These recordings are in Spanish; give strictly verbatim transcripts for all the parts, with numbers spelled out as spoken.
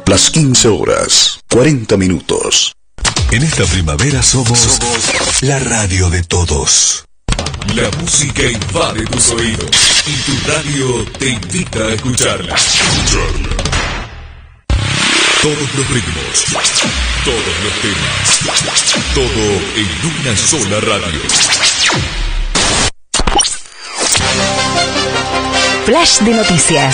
Las quince horas, cuarenta minutos. En esta primavera somos, somos la radio de todos. La música invade tus oídos y tu radio te invita a escucharla. Escucharla. Todos los ritmos, todos los temas, todo en una sola radio. Flash de noticias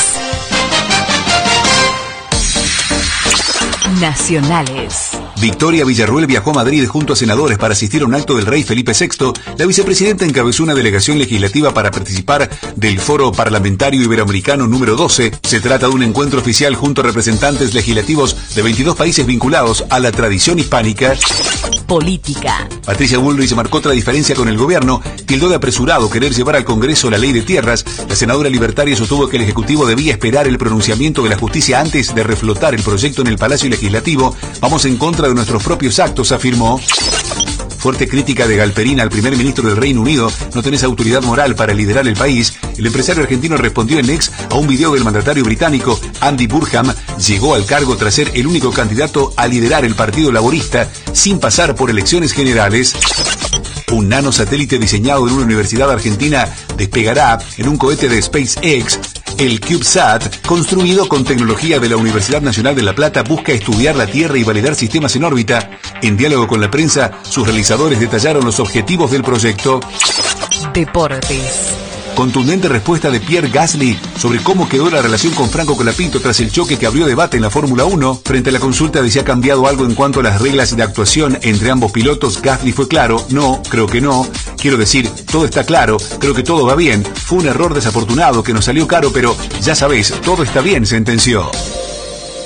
nacionales. Victoria Villarruel viajó a Madrid junto a senadores para asistir a un acto del rey Felipe sexto. La vicepresidenta encabezó una delegación legislativa para participar del Foro Parlamentario Iberoamericano número doce. Se trata de un encuentro oficial junto a representantes legislativos de veintidós países vinculados a la tradición hispánica. Política. Patricia Bullrich marcó otra diferencia con el gobierno, tildó de apresurado querer llevar al Congreso la ley de tierras. La senadora libertaria sostuvo que el Ejecutivo debía esperar el pronunciamiento de la justicia antes de reflotar el proyecto en el Palacio Legislativo. Vamos en contra de nuestros propios actos, afirmó. Fuerte crítica de Galperín al primer ministro del Reino Unido. No tenés autoridad moral para liderar el país. El empresario argentino respondió en ex a un video del mandatario británico. Andy Burnham llegó al cargo tras ser el único candidato a liderar el Partido Laborista sin pasar por elecciones generales. Un nanosatélite diseñado en una universidad argentina despegará en un cohete de SpaceX. El CubeSat, construido con tecnología de la Universidad Nacional de La Plata, busca estudiar la Tierra y validar sistemas en órbita. En diálogo con la prensa, sus realizadores detallaron los objetivos del proyecto. Deportes. Contundente respuesta de Pierre Gasly sobre cómo quedó la relación con Franco Colapinto tras el choque que abrió debate en la Fórmula uno. Frente a la consulta de si ha cambiado algo en cuanto a las reglas de actuación entre ambos pilotos, Gasly fue claro: no, creo que no. Quiero decir, todo está claro, creo que todo va bien. Fue un error desafortunado que nos salió caro, pero ya sabés, todo está bien, sentenció.